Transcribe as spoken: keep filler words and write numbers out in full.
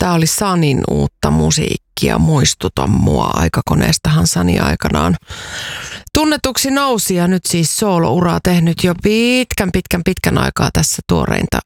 Tämä oli Sanin uutta musiikkia. Muistuta mua. Aikakoneestahan Sani aikanaan tunnetuksi nousi ja nyt siis soolouraa tehnyt jo pitkän, pitkän, pitkän aikaa tässä tuoreinta